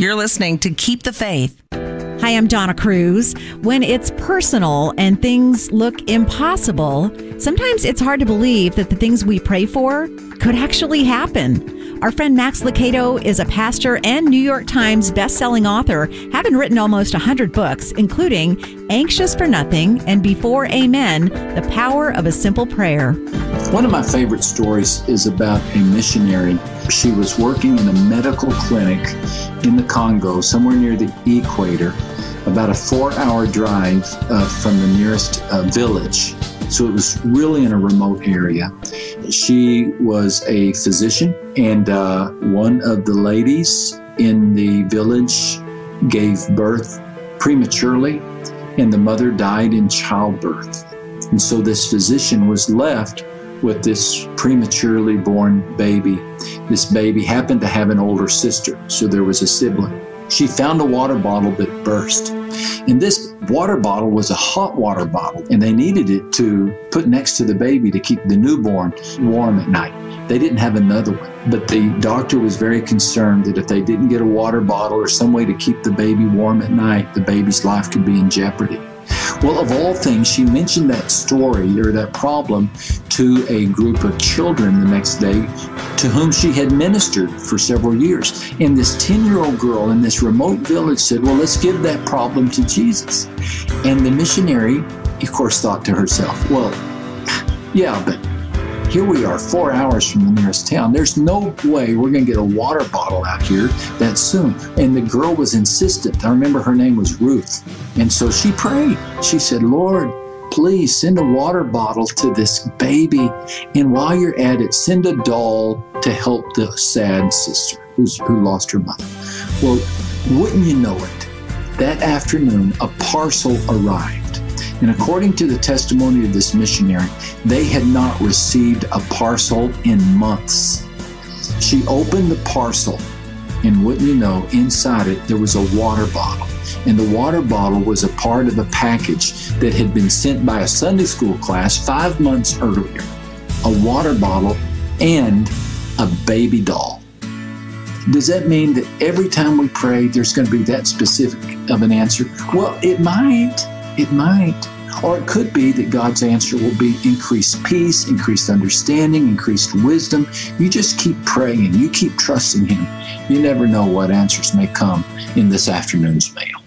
You're listening to Keep the Faith. Hi, I'm Donna Cruz. When it's personal and things look impossible, sometimes it's hard to believe that the things we pray for could actually happen. Our friend Max Lucado is a pastor and New York Times best-selling author, having written almost 100 books, including Anxious for Nothing and Before Amen, The Power of a Simple Prayer. One of my favorite stories is about a missionary. She was working in a medical clinic in the Congo, somewhere near the equator, about a 4-hour drive from the nearest village. So it was really in a remote area. She was a physician, and one of the ladies in the village gave birth prematurely, and the mother died in childbirth. And so this physician was left with this prematurely born baby. This baby happened to have an older sister, so there was a sibling. She found a water bottle that burst. And this water bottle was a hot water bottle, and they needed it to put next to the baby to keep the newborn warm at night. They didn't have another one, but the doctor was very concerned that if they didn't get a water bottle or some way to keep the baby warm at night, the baby's life could be in jeopardy. Well, of all things, she mentioned that story or that problem to a group of children the next day to whom she had ministered for several years. And this 10-year-old girl in this remote village said, well, let's give that problem to Jesus. And the missionary, of course, thought to herself, well, yeah, but here we are 4 hours from the nearest town. There's no way we're going to get a water bottle out here that soon. And the girl was insistent. I remember her name was Ruth. And so she prayed. She said, Lord, please send a water bottle to this baby. And while you're at it, send a doll to help the sad sister who lost her mother. Well, wouldn't you know it, that afternoon, a parcel arrived. And according to the testimony of this missionary, they had not received a parcel in months. She opened the parcel, and wouldn't you know, inside it, there was a water bottle. And the water bottle was a part of a package that had been sent by a Sunday school class 5 months earlier. A water bottle and a baby doll. Does that mean that every time we pray, there's going to be that specific of an answer? Well, it might. It might. Or it could be that God's answer will be increased peace, increased understanding, increased wisdom. You just keep praying. You keep trusting Him. You never know what answers may come in this afternoon's mail.